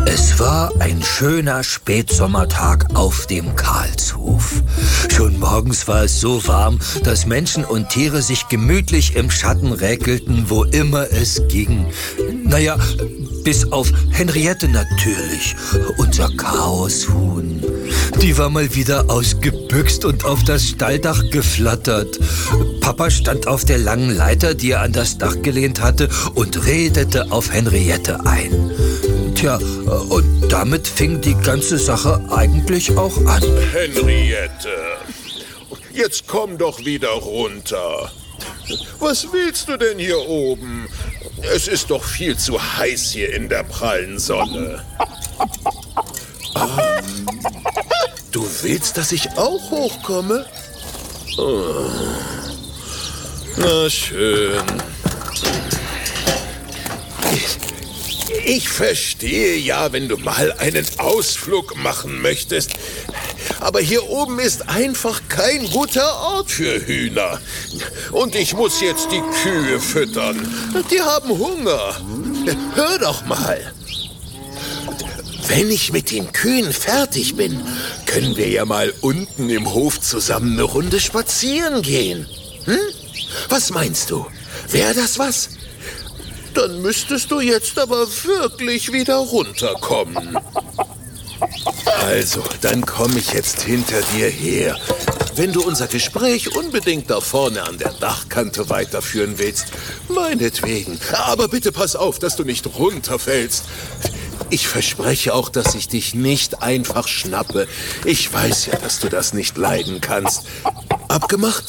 Es war ein schöner Spätsommertag auf dem Karlshof. Schon morgens war es so warm, dass Menschen und Tiere sich gemütlich im Schatten räkelten, wo immer es ging. Naja, bis auf Henriette natürlich, unser Chaoshuhn. Die war mal wieder ausgebüxt und auf das Stalldach geflattert. Papa stand auf der langen Leiter, die er an das Dach gelehnt hatte, und redete auf Henriette ein. Tja, und damit fing die ganze Sache eigentlich auch an. Henriette, jetzt komm doch wieder runter. Was willst du denn hier oben? Es ist doch viel zu heiß hier in der prallen Sonne. Du willst, dass ich auch hochkomme? Oh. Na schön. Ich verstehe ja, wenn du mal einen Ausflug machen möchtest. Aber hier oben ist einfach kein guter Ort für Hühner. Und ich muss jetzt die Kühe füttern. Die haben Hunger. Hör doch mal. Wenn ich mit den Kühen fertig bin, können wir ja mal unten im Hof zusammen eine Runde spazieren gehen. Hm? Was meinst du? Wäre das was? Dann müsstest du jetzt aber wirklich wieder runterkommen. Also, dann komme ich jetzt hinter dir her. Wenn du unser Gespräch unbedingt da vorne an der Dachkante weiterführen willst, meinetwegen. Aber bitte pass auf, dass du nicht runterfällst. Ich verspreche auch, dass ich dich nicht einfach schnappe. Ich weiß ja, dass du das nicht leiden kannst. Abgemacht?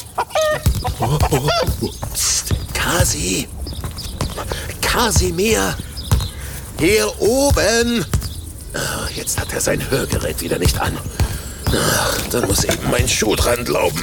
Psst, Kasi. Kasimir. Hier oben. Jetzt hat er sein Hörgerät wieder nicht an. Dann muss eben mein Schuh dran glauben.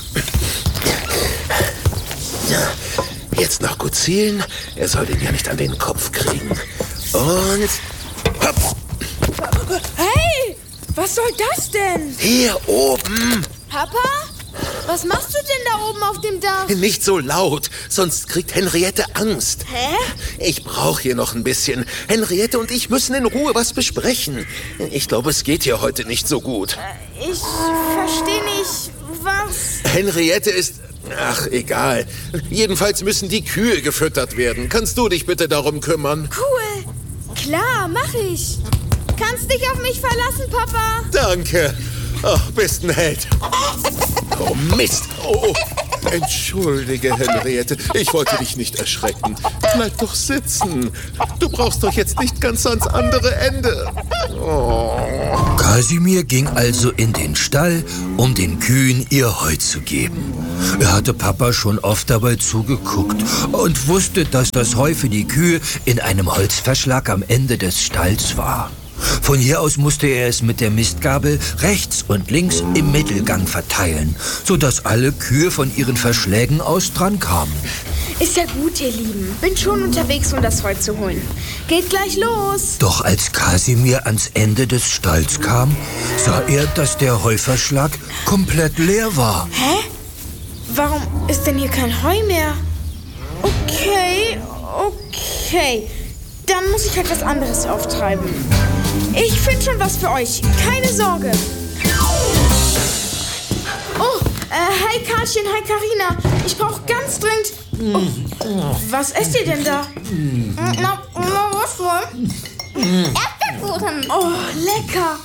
Jetzt noch gut zielen. Er soll den ja nicht an den Kopf kriegen. Und... hopp. Hey, was soll das denn? Hier oben. Papa? Was machst du denn da oben auf dem Dach? Nicht so laut, sonst kriegt Henriette Angst. Hä? Ich brauche hier noch ein bisschen. Henriette und ich müssen in Ruhe was besprechen. Ich glaube, es geht hier heute nicht so gut. Ich verstehe nicht, was... Henriette ist... Ach, egal. Jedenfalls müssen die Kühe gefüttert werden. Kannst du dich bitte darum kümmern? Cool. Klar, mach ich. Kannst dich auf mich verlassen, Papa. Danke. Ach, bist ein Held. Oh, Mist. Oh, entschuldige, Henriette. Ich wollte dich nicht erschrecken. Bleib doch sitzen. Du brauchst doch jetzt nicht ganz ans andere Ende. Oh. Kasimir ging also in den Stall, um den Kühen ihr Heu zu geben. Er hatte Papa schon oft dabei zugeguckt und wusste, dass das Heu für die Kühe in einem Holzverschlag am Ende des Stalls war. Von hier aus musste er es mit der Mistgabel rechts und links im Mittelgang verteilen, sodass alle Kühe von ihren Verschlägen aus dran kamen. Ist ja gut, ihr Lieben. Bin schon unterwegs, um das Heu zu holen. Geht gleich los. Doch als Kasimir ans Ende des Stalls kam, sah er, dass der Heuverschlag komplett leer war. Hä? Warum ist denn hier kein Heu mehr? Okay. Dann muss ich halt was anderes auftreiben. Ich finde schon was für euch. Keine Sorge. Oh, hi Karlchen, hi Carina. Ich brauche ganz dringend... Oh, was esst ihr denn da? Na, was wohl? Erdbeerkuchen. Oh, lecker.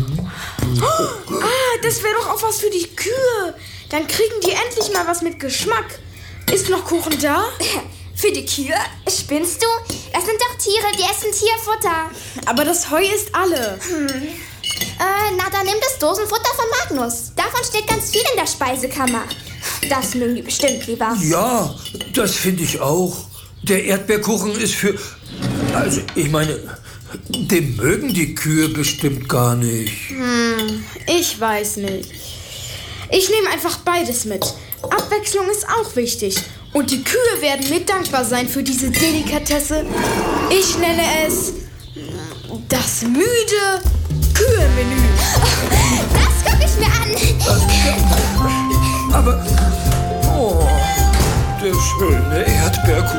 Das wäre doch auch was für die Kühe. Dann kriegen die endlich mal was mit Geschmack. Ist noch Kuchen da? Für die Kühe? Spinnst du? Das sind doch Tiere, die essen Tierfutter. Aber das Heu ist alle. Na, dann nimm das Dosenfutter von Magnus. Davon steht ganz viel in der Speisekammer. Das mögen die bestimmt lieber. Ja, das finde ich auch. Der Erdbeerkuchen ist für... Also, ich meine, den mögen die Kühe bestimmt gar nicht. Ich weiß nicht. Ich nehme einfach beides mit. Abwechslung ist auch wichtig. Und die Kühe werden mir dankbar sein für diese Delikatesse. Ich nenne es das müde Kühe-Menü. Das gucke ich mir an. Aber... Oh, der schöne Erdbeerkuchen.